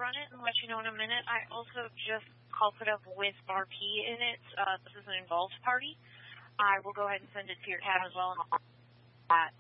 run it and let you know in a minute. I also just called it up with RP in it. This is an involved party. I will go ahead and send it to your tab as well. And all that.